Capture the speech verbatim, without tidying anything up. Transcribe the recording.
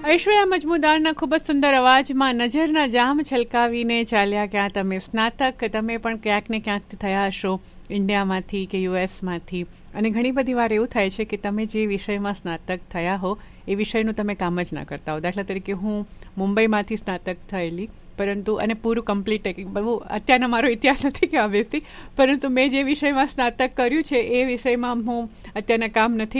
ઐશ્વર્યા મજમુદારના ખૂબ જ સુંદર અવાજમાં નજરના જામ છલકાવીને ચાલ્યા ક્યાં તમે સ્નાતક. તમે પણ ક્યાંક ને ક્યાંક થયા હશો ઇન્ડિયામાંથી કે યુએસમાંથી, અને ઘણી બધી વાર એવું થાય છે કે તમે જે વિષયમાં સ્નાતક થયા હો એ વિષયનું તમે કામ જ ના કરતા હો. દાખલા તરીકે હું મુંબઈમાંથી સ્નાતક થયેલી, પરંતુ અને પૂરું કમ્પ્લીટ બહુ અત્યારનો મારો ઇતિહાસ નથી કહેવા બેસતી, પરંતુ મેં જે વિષયમાં સ્નાતક કર્યું છે એ વિષયમાં હું અત્યારના કામ નથી